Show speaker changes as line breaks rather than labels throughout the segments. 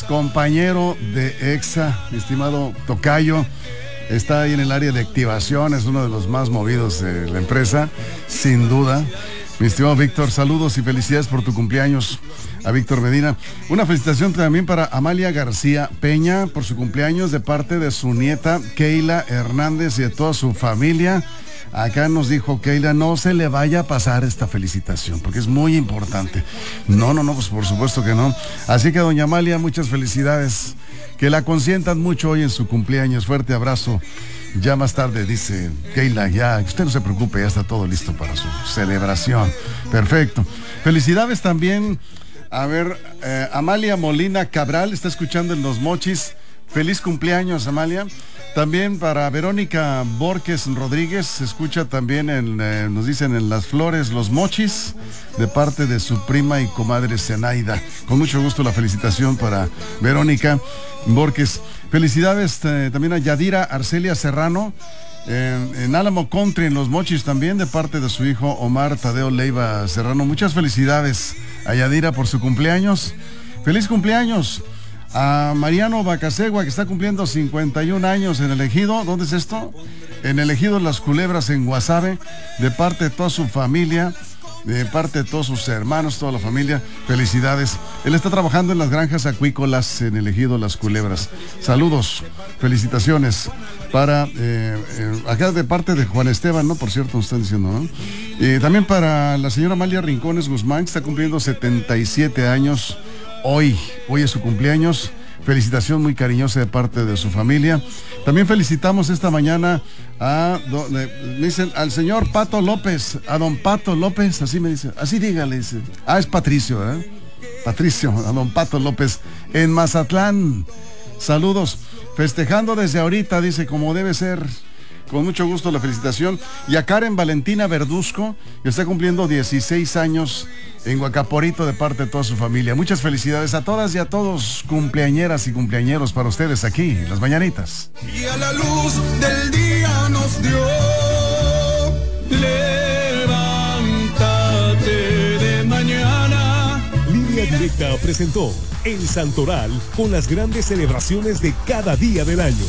compañero de EXA, mi estimado tocayo. Está ahí en el área de activación, es uno de los más movidos de la empresa, sin duda. Mi estimado Víctor, saludos y felicidades por tu cumpleaños a Víctor Medina. Una felicitación también para Amalia García Peña por su cumpleaños de parte de su nieta Keila Hernández y de toda su familia. Acá nos dijo Keila, no se le vaya a pasar esta felicitación, porque es muy importante. No, pues por supuesto que no. Así que doña Amalia, muchas felicidades. Que la consientan mucho hoy en su cumpleaños. Fuerte abrazo. Ya más tarde, dice Keila, ya, usted no se preocupe, ya está todo listo para su celebración. Perfecto. Felicidades también, Amalia Molina Cabral, está escuchando en Los Mochis. Feliz cumpleaños, Amalia. También para Verónica Borges Rodríguez, se escucha también nos dicen en Las Flores, Los Mochis, de parte de su prima y comadre Zenaida. Con mucho gusto la felicitación para Verónica Borges. Felicidades también a Yadira Arcelia Serrano, en Álamo Country, en Los Mochis también, de parte de su hijo Omar Tadeo Leiva Serrano. Muchas felicidades a Yadira por su cumpleaños. ¡Feliz cumpleaños! A Mariano Bacasegua, que está cumpliendo 51 años en el Ejido. ¿Dónde es esto? En el Ejido Las Culebras, en Guasave, de parte de toda su familia, de parte de todos sus hermanos, toda la familia. Felicidades. Él está trabajando en las granjas acuícolas en el Ejido Las Culebras. Saludos, felicitaciones para acá de parte de Juan Esteban, ¿no? Por cierto, nos están diciendo, ¿no? También para la señora Amalia Rincones Guzmán, que está cumpliendo 77 años. Hoy es su cumpleaños. Felicitación muy cariñosa de parte de su familia. También felicitamos esta mañana me dicen al señor Pato López, a don Pato López, así me dice, así dígale, dice. Es Patricio, Patricio, a don Pato López en Mazatlán. Saludos, festejando desde ahorita, dice, como debe ser. Con mucho gusto la felicitación. Y a Karen Valentina Verduzco, que está cumpliendo 16 años en Huacaporito, de parte de toda su familia. Muchas felicidades a todas y a todos, cumpleañeras y cumpleañeros, para ustedes aquí, en Las Mañanitas.
Y a la luz del día nos dio, levántate de mañana.
Línea Directa presentó El Santoral, con las grandes celebraciones de cada día del año.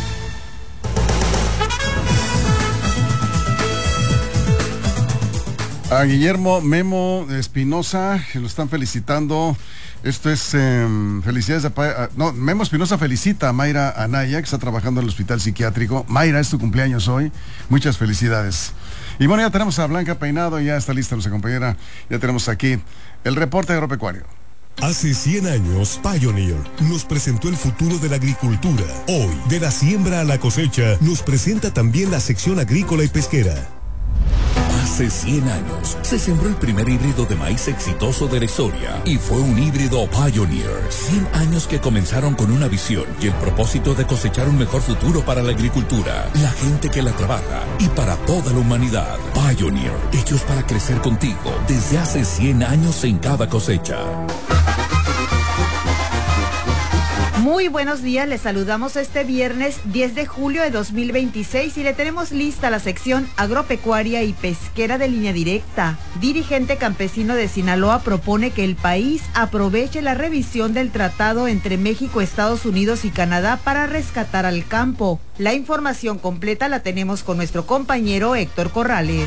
A Guillermo Memo Espinosa, que lo están felicitando. Esto es felicidades Memo Espinosa felicita a Mayra Anaya, que está trabajando en el hospital psiquiátrico. Mayra, es tu cumpleaños hoy. Muchas felicidades. Y bueno, ya tenemos a Blanca Peinado, ya está lista nuestra compañera. Ya tenemos aquí el reporte agropecuario.
Hace 100 años, Pioneer nos presentó el futuro de la agricultura. Hoy, de la siembra a la cosecha, nos presenta también la sección agrícola y pesquera.
Hace 100 años se sembró el primer híbrido de maíz exitoso de la historia y fue un híbrido Pioneer. 100 años que comenzaron con una visión y el propósito de cosechar un mejor futuro para la agricultura, la gente que la trabaja y para toda la humanidad. Pioneer, hechos para crecer contigo desde hace 100 años en cada cosecha.
Muy buenos días, les saludamos este viernes 10 de julio de 2026 y le tenemos lista la sección agropecuaria y pesquera de Línea Directa. Dirigente campesino de Sinaloa propone que el país aproveche la revisión del tratado entre México, Estados Unidos y Canadá para rescatar al campo. La información completa la tenemos con nuestro compañero Héctor Corrales.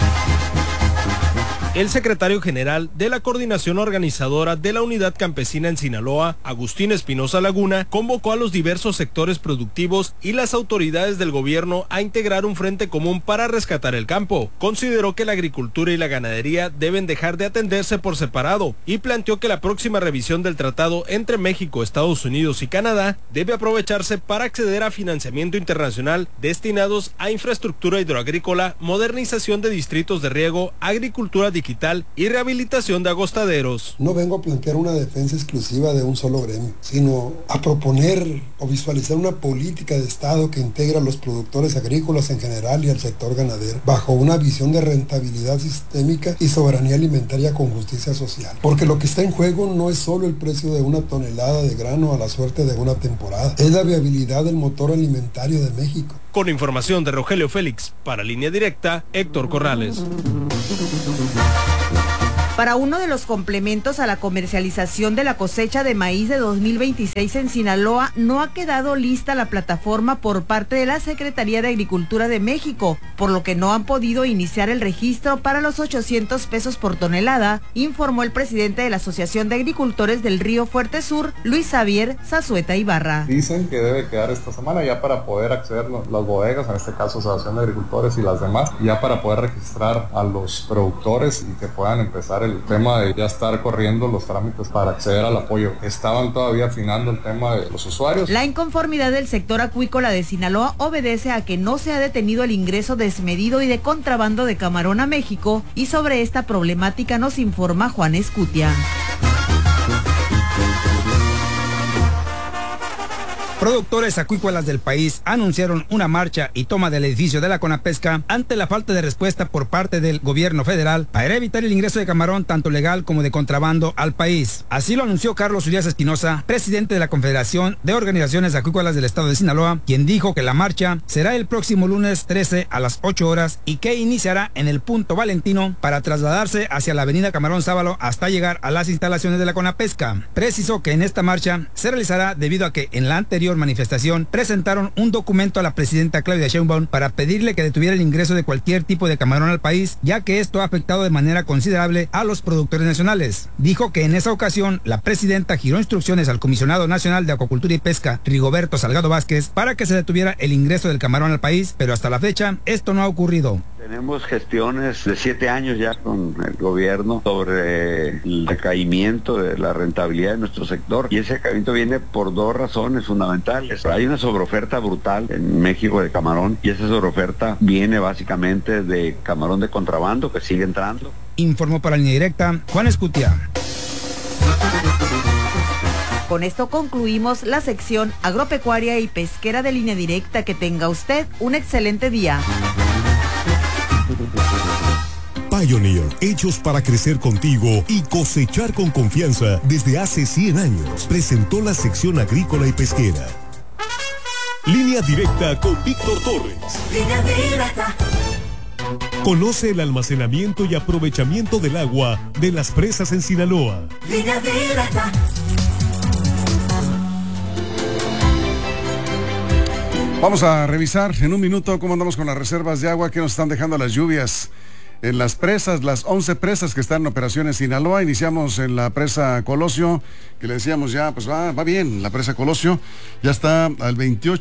El secretario general de la coordinación organizadora de la Unidad Campesina en Sinaloa, Agustín Espinosa Laguna, convocó a los diversos sectores productivos y las autoridades del gobierno a integrar un frente común para rescatar el campo. Consideró que la agricultura y la ganadería deben dejar de atenderse por separado y planteó que la próxima revisión del tratado entre México, Estados Unidos y Canadá debe aprovecharse para acceder a financiamiento internacional destinados a infraestructura hidroagrícola, modernización de distritos de riego, agricultura digital y rehabilitación de agostaderos.
No vengo a plantear una defensa exclusiva de un solo gremio, sino a proponer o visualizar una política de Estado que integra a los productores agrícolas en general y al sector ganadero, bajo una visión de rentabilidad sistémica y soberanía alimentaria con justicia social. Porque lo que está en juego no es solo el precio de una tonelada de grano a la suerte de una temporada, es la viabilidad del motor alimentario de México.
Con información de Rogelio Félix, para Línea Directa, Héctor Corrales.
Para uno de los complementos a la comercialización de la cosecha de maíz de 2026 en Sinaloa, no ha quedado lista la plataforma por parte de la Secretaría de Agricultura de México, por lo que no han podido iniciar el registro para los 800 pesos por tonelada, informó el presidente de la Asociación de Agricultores del Río Fuerte Sur, Luis Xavier Zazueta Ibarra.
Dicen que debe quedar esta semana ya para poder acceder las bodegas, en este caso Asociación de Agricultores y las demás, ya para poder registrar a los productores y que puedan empezar el tema de ya estar corriendo los trámites para acceder al apoyo. Estaban todavía afinando el tema de los usuarios.
La inconformidad del sector acuícola de Sinaloa obedece a que no se ha detenido el ingreso desmedido y de contrabando de camarón a México, y sobre esta problemática nos informa Juan Escutia.
Productores acuícolas del país anunciaron una marcha y toma del edificio de la Conapesca ante la falta de respuesta por parte del gobierno federal para evitar el ingreso de camarón tanto legal como de contrabando al país. Así lo anunció Carlos Urias Espinosa, presidente de la Confederación de Organizaciones Acuícolas del Estado de Sinaloa, quien dijo que la marcha será el próximo lunes 13 a las 8 horas y que iniciará en el punto Valentino para trasladarse hacia la avenida Camarón Sábalo hasta llegar a las instalaciones de la Conapesca. Precisó que en esta marcha se realizará debido a que en la anterior manifestación presentaron un documento a la presidenta Claudia Sheinbaum para pedirle que detuviera el ingreso de cualquier tipo de camarón al país, ya que esto ha afectado de manera considerable a los productores nacionales. Dijo que en esa ocasión la presidenta giró instrucciones al Comisionado Nacional de Acuacultura y Pesca, Rigoberto Salgado Vázquez, para que se detuviera el ingreso del camarón al país, pero hasta la fecha esto no ha ocurrido.
Tenemos gestiones de 7 años ya con el gobierno sobre el decaimiento de la rentabilidad de nuestro sector, y ese decaimiento viene por 2 razones fundamentales. Hay una sobreoferta brutal en México de camarón, y esa sobreoferta viene básicamente de camarón de contrabando que sigue entrando.
Informó para Línea Directa Juan Escutia.
Con esto concluimos la sección agropecuaria y pesquera de Línea Directa. Que tenga usted un excelente día.
Pioneer, hechos para crecer contigo y cosechar con confianza desde hace 100 años, presentó la sección agrícola y pesquera. Línea Directa con Víctor Torres.
Línea Directa.
Conoce el almacenamiento y aprovechamiento del agua de las presas en Sinaloa.
Línea Directa.
Vamos a revisar en un minuto cómo andamos con las reservas de agua que nos están dejando las lluvias en las presas, las 11 presas que están en operación en Sinaloa. Iniciamos en la presa Colosio, que le decíamos ya, pues va bien, la presa Colosio ya está al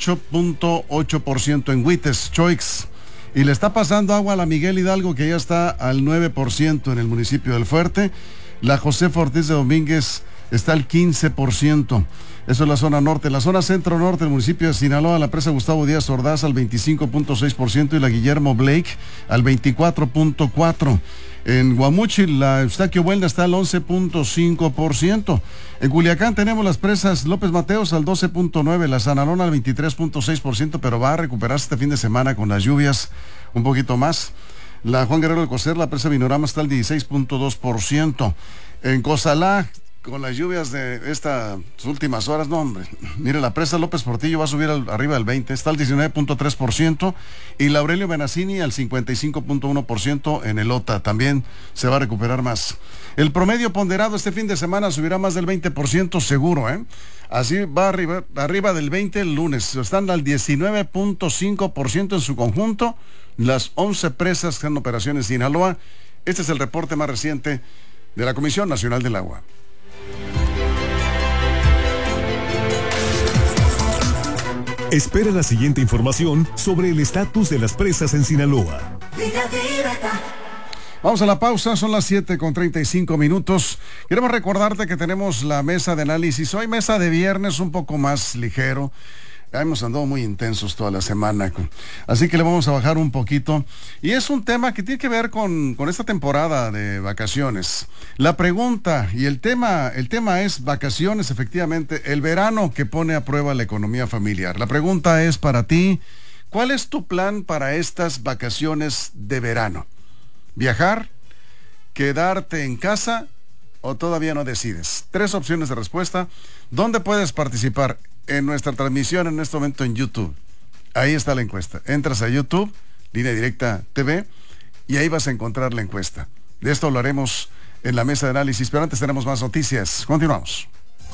28.8% en Huites, Choix, y le está pasando agua a la Miguel Hidalgo, que ya está al 9% en el municipio del Fuerte. La José Ortiz de Domínguez está al 15%. Eso es la zona norte. La zona centro-norte del municipio de Sinaloa, la presa Gustavo Díaz Ordaz al 25.6% y la Guillermo Blake al 24.4%. En Guamuchi, la Eustaquio Buelna está al 11.5%. En Culiacán tenemos las presas López Mateos al 12.9%, la Sanalona al 23.6%, pero va a recuperarse este fin de semana con las lluvias un poquito más. La Juan Guerrero de Coser, la presa Vinorama está al 16.2%. En Cozalá, con las lluvias de estas últimas horas, no hombre, mire, la presa López Portillo va a subir arriba del 20%, está al 19.3%, y la Aurelio Benassini al 55.1% en el OTA, también se va a recuperar más. El promedio ponderado este fin de semana subirá más del 20% seguro, Así va arriba del 20% el lunes, están al 19.5% en su conjunto, las 11 presas que están en operaciones en Sinaloa. Este es el reporte más reciente de la Comisión Nacional del Agua.
Espera la siguiente información sobre el estatus de las presas en Sinaloa.
Vamos a la pausa, son las 7:35. Queremos recordarte que tenemos la mesa de análisis. Hoy mesa de viernes un poco más ligero. Hemos andado muy intensos toda la semana, así que le vamos a bajar un poquito. Y es un tema que tiene que ver con esta temporada de vacaciones. La pregunta y el tema es vacaciones, efectivamente, el verano que pone a prueba la economía familiar. La pregunta es para ti, ¿cuál es tu plan para estas vacaciones de verano? ¿Viajar? ¿Quedarte en casa? ¿O todavía no decides? 3 opciones de respuesta. ¿Dónde puedes participar? En nuestra transmisión en este momento en YouTube. Ahí está la encuesta. Entras a YouTube, Línea Directa TV, y ahí vas a encontrar la encuesta. De esto hablaremos en la mesa de análisis, pero antes tenemos más noticias. Continuamos.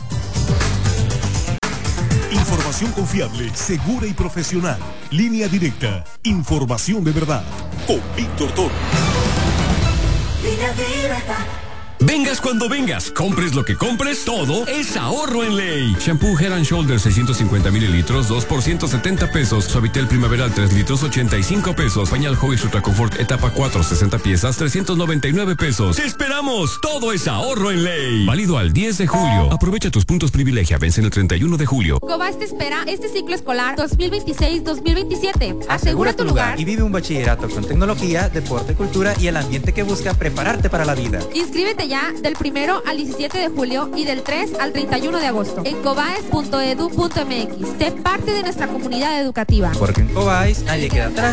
Información confiable, segura y profesional. Línea Directa. Información de verdad. Con Víctor Toro.
Línea Directa.
Vengas cuando vengas, compres lo que compres, todo es ahorro en ley. Shampoo Head & Shoulders 650 mililitros, 2 por 170 pesos. Suavitel Primaveral 3 litros, 85 pesos. Pañal Huggies Ultra Comfort etapa 4, 60 piezas, 399 pesos. ¡Te esperamos! Todo es ahorro en ley. Válido al 10 de julio. Aprovecha tus puntos privilegia, vence el 31 de julio.
Cobas te espera este ciclo escolar 2026-2027. Asegura tu lugar
y vive un bachillerato con tecnología, deporte, cultura y el ambiente que busca prepararte para la vida.
Inscríbete ya del 1 al 17 de julio y del 3 al 31 de agosto en cobaes.edu.mx. Sé parte de nuestra comunidad educativa.
Porque en Cobais nadie queda atrás.